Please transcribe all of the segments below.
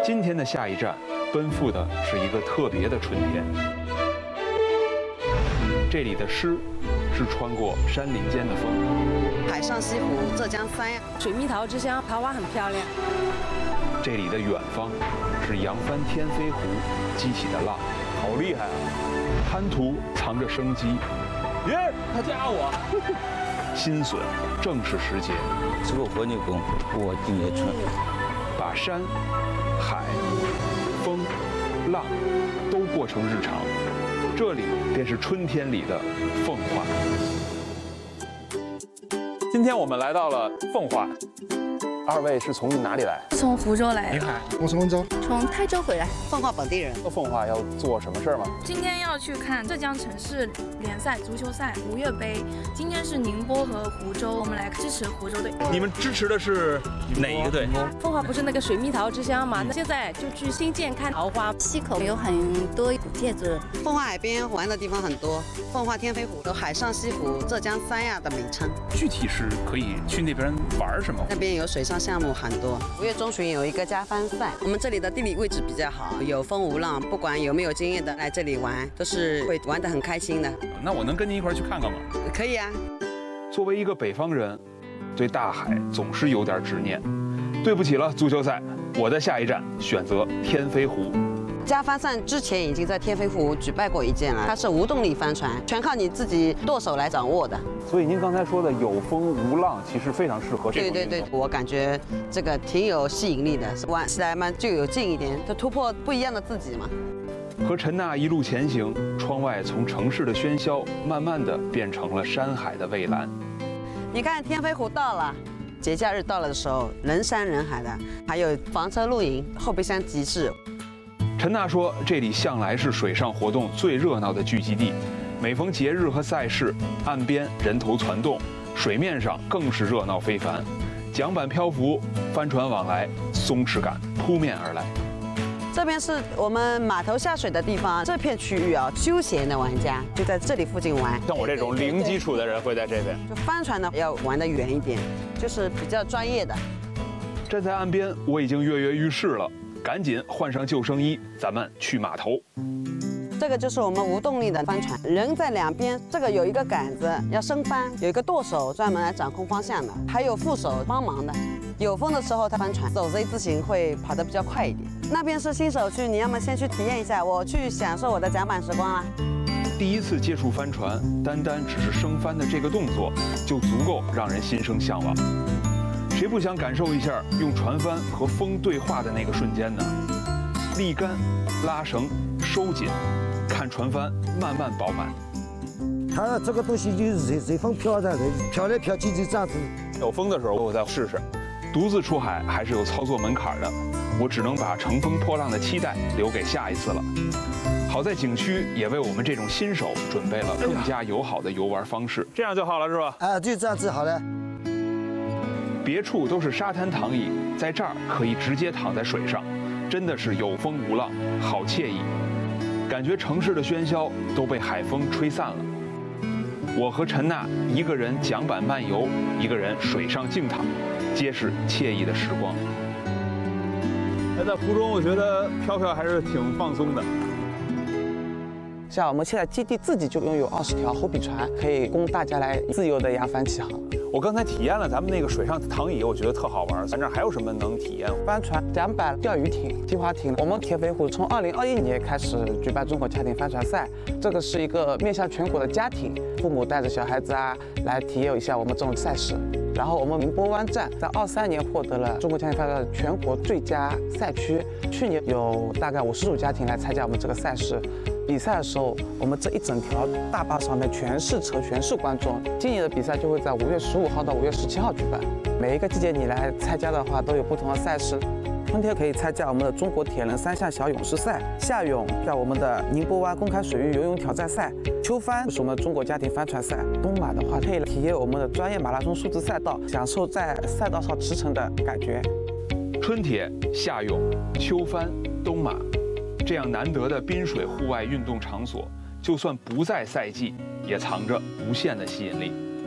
今天的下一站，奔赴的是一个特别的春天。这里的诗是穿过山林间的风， 海上西湖、浙江三亚， 水蜜桃之乡，桃花很漂亮。 这里的远方是扬帆天飞湖激起的浪，好厉害啊！滩涂藏着生机， 耶，他加我。 新笋正是时节， 吃过和牛羹，我今年春。 把山、海、风、浪都过成日常，这里便是春天里的奉化。 今天我们来到了奉化，二位是从哪里来？ 从湖州来的。 我是温州。 从泰州回来。 奉化本地人。 到奉化要做什么事儿吗？ 今天要去看浙江城市联赛足球赛吴越杯。今天是宁波和湖州，我们来支持湖州队。 你们支持的是哪一个队？ 奉化不是那个水蜜桃之乡嘛？那现在就去新建看桃花。 溪口有很多古建筑。 奉化海边玩的地方很多，奉化天飞湖有海上西湖、浙江三亚的名称。 具体是可以去那边玩什么？ 那边有水上项目很多。5月中旬有一个加帆赛，我们这里的地理位置比较好，有风无浪，不管有没有经验的来这里玩，都是会玩得很开心的。 那我能跟您一块儿去看看吗？ 可以啊。 作为一个北方人，对大海总是有点执念。对不起了，足球赛，我的下一站选择天飞湖。 加帆赛之前已经在天飞湖举办过一件了，它是无动力帆船，全靠你自己舵手来掌握的。 所以您刚才说的有风无浪，其实非常适合这种运动。 对，我感觉这个挺有吸引力的，玩起来嘛就有劲一点，就突破不一样的自己嘛。 和陈娜一路前行，窗外从城市的喧嚣，慢慢的变成了山海的蔚蓝。 你看天飞湖到了，节假日到了的时候，人山人海的，还有房车露营、后备箱集市。 陈娜说，这里向来是水上活动最热闹的聚集地，每逢节日和赛事，岸边人头攒动，水面上更是热闹非凡，桨板漂浮，帆船往来，松弛感扑面而来。 这边是我们码头下水的地方，这片区域啊，休闲的玩家就在这里附近玩。 像我这种零基础的人会在这边。 就帆船呢要玩得远一点，就是比较专业的。 站在岸边，我已经跃跃欲试了，赶紧换上救生衣，咱们去码头。 这个就是我们无动力的帆船，人在两边，这个有一个杆子要升帆，有一个舵手专门来掌控方向的，还有副手帮忙的。有风的时候，它帆船走 Z 字形会跑得比较快一点。那边是新手区，你要么先去体验一下，我去享受我的桨板时光啦。 第一次接触帆船，单只是升帆的这个动作，就足够让人心生向往。谁不想感受一下用船帆和风对话的那个瞬间呢？立竿、拉绳、收紧，看船帆慢慢饱满。 它这个东西就是随风飘的，飘来飘去就这样子。 有风的时候我再试试。独自出海还是有操作门槛的，我只能把乘风破浪的期待留给下一次了。好在景区也为我们这种新手准备了更加友好的游玩方式， 这样就好了是吧？ 啊，就这样子好了。 别处都是沙滩躺椅，在这儿可以直接躺在水上，真的是有风无浪，好惬意。感觉城市的喧嚣都被海风吹散了。我和陈娜一个人桨板漫游，一个人水上静躺，皆是惬意的时光。 在湖中，我觉得飘飘还是挺放松的。 像我们现在基地自己就拥有20条后比船，可以供大家来自由的扬帆起航。 我刚才体验了咱们那个水上躺椅，我觉得特好玩。咱这儿还有什么能体验？ 帆船、桨板、钓鱼艇、计划艇。我们天飞湖从2021年开始举办中国家庭帆船赛，这个是一个面向全国的家庭，父母带着小孩子啊来体验一下我们这种赛事。然后我们宁波湾站在23年获得了中国家庭帆船全国最佳赛区，去年有大概50组家庭来参加我们这个赛事。比赛的时候，我们这一整条大坝上面全是车，全是观众。今年的比赛就会在5月15号到5月17号举办。每一个季节你来参加的话，都有不同的赛事。春天可以参加我们的中国铁人3项小勇士赛，夏泳在我们的宁波湾公开水域游泳挑战赛，秋帆是我们中国家庭帆船赛，冬马的话可以体验我们的专业马拉松数字赛道，享受在赛道上驰骋的感觉。 春铁、夏泳、秋帆、冬马。这样难得的滨水户外运动场所，就算不在赛季，也藏着无限的吸引力。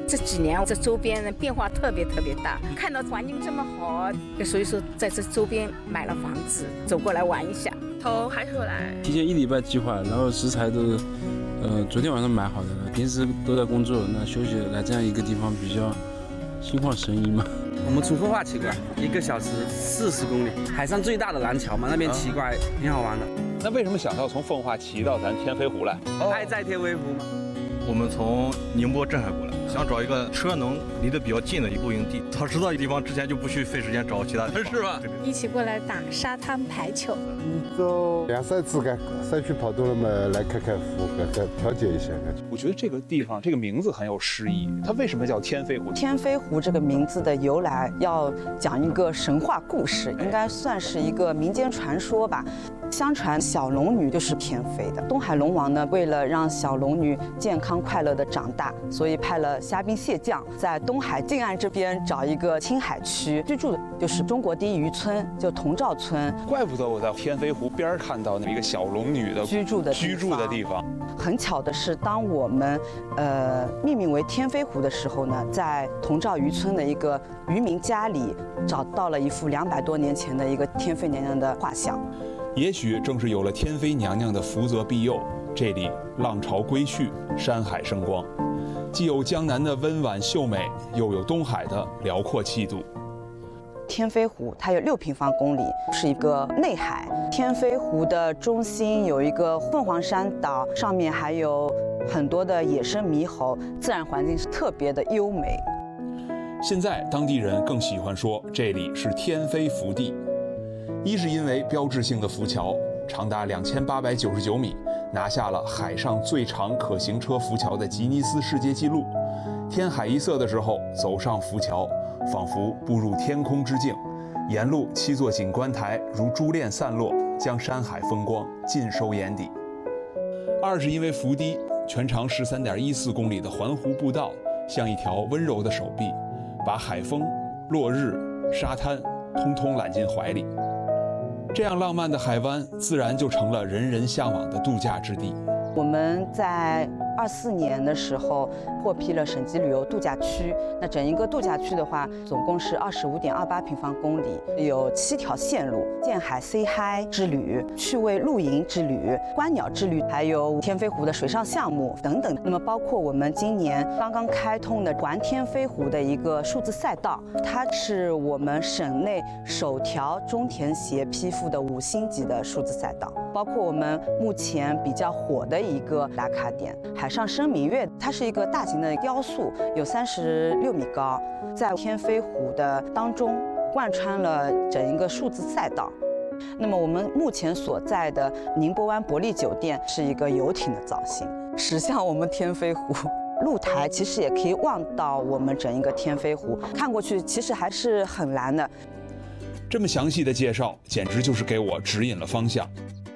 这几年这周边的变化特别大，看到环境这么好，所以说在这周边买了房子，走过来玩一下。 投海口来， 提前1礼拜计划，然后食材都昨天晚上买好的了，平时都在工作，那休息来这样一个地方比较心旷神怡嘛。 我们从奉化起过来，1个小时40公里，海上最大的廊桥嘛，那边骑过来挺好玩的。 那为什么想到从奉化骑到咱天飞湖来？ 爱在天飞湖嘛。 我们从宁波镇海过来，想找一个车能离得比较近的一露营地。早知道一地方之前就不去费时间找其他地方，是吧？ 一起过来打沙滩排球。 一周2、3次干，山区跑多了嘛，来看看湖，调节一下。 我觉得这个地方这个名字很有诗意，它为什么叫天飞湖？ 天飞湖这个名字的由来，要讲一个神话故事，应该算是一个民间传说吧。相传小龙女就是天飞的，东海龙王呢，为了让小龙女健康快乐的长大，所以派了虾兵蟹将在东海近岸这边找一个青海区居住的，就是中国第一渔村，就同照村。 怪不得我在天飞湖边看到那一个小龙女的居住的地方。 很巧的是，当我们命名为天飞湖的时候呢，在同照渔村的一个渔民家里找到了一幅200多年前的一个天妃娘娘的画像。 也许正是有了天妃娘娘的福泽庇佑，这里浪潮归去，山海生光，既有江南的温婉秀美，又有东海的辽阔气度。 天飞湖它有6平方公里，是一个内海。天飞湖的中心有一个凤凰山岛，上面还有很多的野生猕猴，自然环境是特别的优美。 现在当地人更喜欢说这里是天飞福地。一是因为标志性的浮桥长达2899米，拿下了海上最长可行车浮桥的吉尼斯世界纪录。天海一色的时候，走上浮桥，仿佛步入天空之境。沿路7座景观台如珠链散落，将山海风光尽收眼底。二是因为福堤全长13.14公里的环湖步道，像一条温柔的手臂，把海风、落日、沙滩通通揽进怀里。这样浪漫的海湾，自然就成了人人向往的度假之地。 我们在24年的时候获批了省级旅游度假区。那整一个度假区的话，总共是25.28平方公里，有7条线路：建海 Say Hi 之旅、趣味露营之旅、观鸟之旅，还有天飞湖的水上项目等等。那么包括我们今年刚刚开通的环天飞湖的一个数字赛道，它是我们省内首条中田协批复的5星级的数字赛道。包括我们目前比较火的一个打卡点海上生明月，它是一个大型的雕塑，有36米高，在天飞湖的当中贯穿了整一个数字赛道。那么我们目前所在的宁波湾伯利酒店是一个游艇的造型，驶向我们天飞湖。露台其实也可以望到我们整一个天飞湖，看过去其实还是很蓝的。 这么详细的介绍，简直就是给我指引了方向。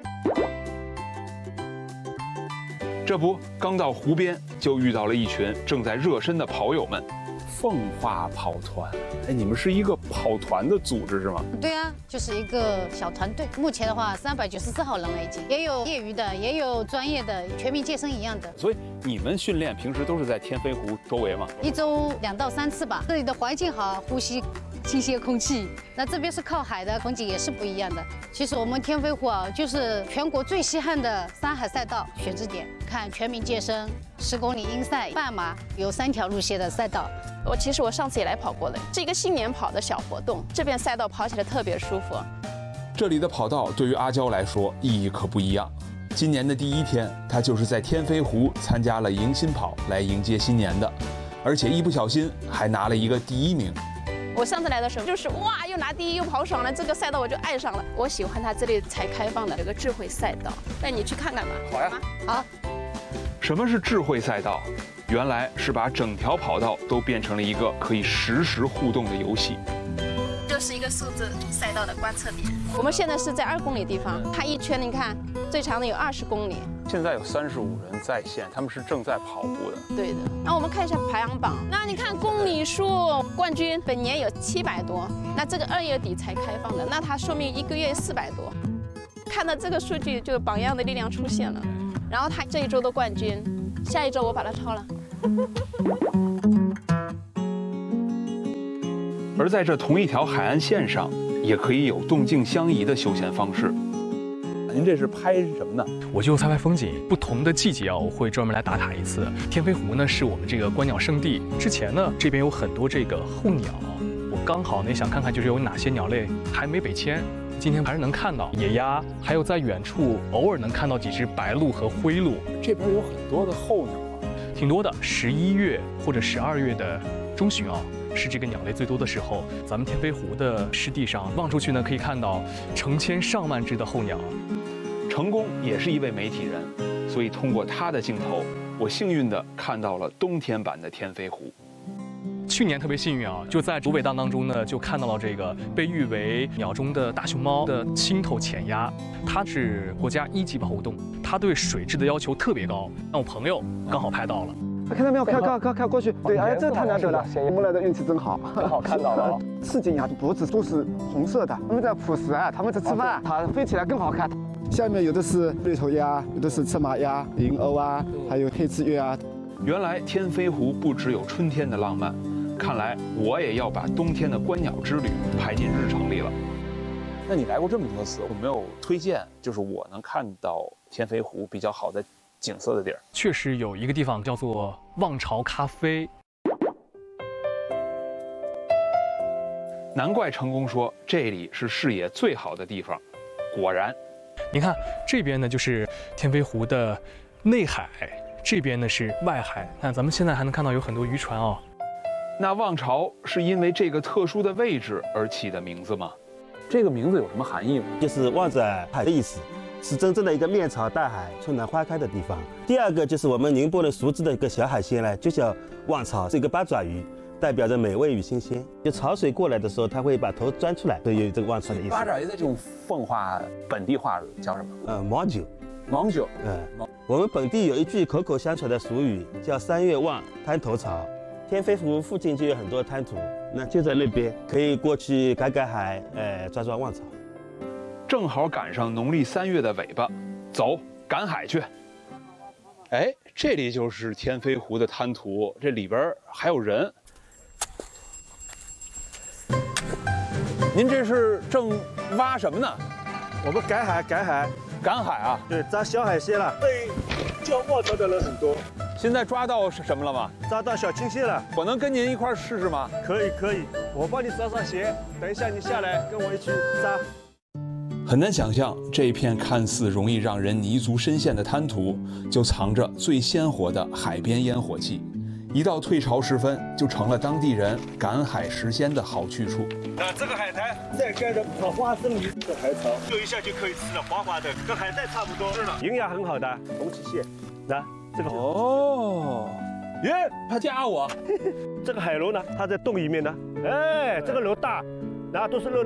这不，刚到湖边就遇到了一群正在热身的跑友们。奉化跑团，哎，你们是一个跑团的组织是吗？ 对啊，就是一个小团队。目前的话，394号人了已经，也有业余的，也有专业的，全民健身一样的。 所以你们训练平时都是在天飞湖周围吗 ？1周2到3次吧。这里的环境好，呼吸新鲜空气。那这边是靠海的，风景也是不一样的。其实我们天飞湖啊，就是全国最稀罕的山海赛道选址点。看全民健身、10公里英赛、半马，有3条路线的赛道。 其实我上次也来跑过了，是一个新年跑的小活动，这边赛道跑起来特别舒服。 这里的跑道对于阿娇来说意义可不一样。今年的第1天，她就是在天飞湖参加了迎新跑来迎接新年的，而且一不小心还拿了一个第1名。 我上次来的时候就是哇，又拿第1又跑爽了，这个赛道我就爱上了。我喜欢它这里才开放的有个智慧赛道，带你去看看吧。 好呀， 好。 什么是智慧赛道？原来是把整条跑道都变成了一个可以实时互动的游戏。 就是一个数字赛道的观测点。我们现在是在2公里地方，它一圈你看最长的有20公里。 现在有35人在线，他们是正在跑步的。 对的。那我们看一下排行榜，那你看公里数冠军本年有700多，那这个2月底才开放的，那它说明1个月400多。看到这个数据，就榜样的力量出现了。然后他这一周的冠军，下一周我把他超了。 而在这同一条海岸线上，也可以有动静相宜的休闲方式。 您这是拍什么呢？ 我就拍风景。不同的季节啊，我会专门来打卡一次。天飞湖呢是我们这个观鸟圣地。之前呢，这边有很多这个候鸟，我刚好呢想看看就是有哪些鸟类还没北迁。今天还是能看到野鸭，还有在远处偶尔能看到几只白鹭和灰鹭。 这边有很多的候鸟啊， 挺多的。11月或者12月的中旬啊，是这个鸟类最多的时候。咱们天飞湖的湿地上望出去呢，可以看到成千上万只的候鸟。 成功也是一位媒体人，所以通过他的镜头，我幸运地看到了冬天版的天飞湖。 去年特别幸运啊，就在竹北荡当中呢，就看到了这个被誉为鸟中的大熊猫的青头浅鸭，它是国家1级保护动物，它对水质的要求特别高。那我朋友刚好拍到了。 看到没有？看过去。对，哎，这个太难得了，我们来的运气真好， 刚好看到了。 赤颈鸭的脖子都是红色的，它们在捕食啊，它们在吃饭，它飞起来更好看。下面有的是绿头鸭，有的是赤马鸭、银鸥啊，还有黑翅鸢啊。 原来天飞湖不只有春天的浪漫，看来我也要把冬天的观鸟之旅排进日程里了。 那你来过这么多次，有没有推荐就是我能看到天飞湖比较好的景色的地儿？ 确实有一个地方叫做望潮咖啡。 难怪成功说这里是视野最好的地方，果然。 你看这边呢就是天飞湖的内海，这边呢是外海。那咱们现在还能看到有很多渔船哦。 那望潮是因为这个特殊的位置而起的名字吗？ 这个名字有什么含义吗？ 就是望着海的意思，是真正的一个面朝大海、春暖花开的地方。第二个就是我们宁波的熟知的一个小海鲜呢，就叫望潮，是一个八爪鱼，代表着美味与新鲜。就潮水过来的时候，它会把头钻出来，所以有这个望潮的意思。 八爪鱼的这种奉化本地话叫什么？ 芒酒。 芒酒。 我们本地有一句口口相传的俗语，叫3月望，滩头潮。天飞湖附近就有很多滩涂，那就在那边，可以过去赶海，抓望潮。 正好赶上农历3月的尾巴，走，赶海去。哎，这里就是天飞湖的滩涂，这里边还有人。 您这是正挖什么呢？ 我们赶海啊！ 对，抓小海鲜了。对，叫望潮的人很多。 现在抓到什么了吗？ 抓到小青蟹了。 我能跟您一块试试吗？ 可以，我帮你抓上鞋，等一下你下来跟我一起抓。 很难想象，这一片看似容易让人泥足深陷的滩涂，就藏着最鲜活的海边烟火气。一到退潮时分，就成了当地人赶海食鲜的好去处。 那这个海苔再盖着桃花生米的海草，丢一下就可以吃了，滑滑的，跟海带差不多。是的，营养很好的红鳍蟹。那这个耶，他夹我。 这个海螺呢，它在洞里面呢。哎，这个螺大，然后都是肉。